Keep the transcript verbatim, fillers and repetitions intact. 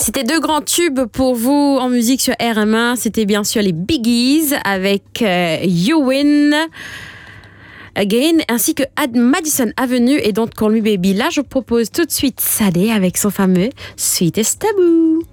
C'était deux grands tubes pour vous en musique sur R M un. C'était bien sûr les Biggies avec euh, You Win Again, ainsi que Ad Madison Avenue et Don't Call Me Baby. Là, je propose tout de suite Sade avec son fameux Sweetest Taboo.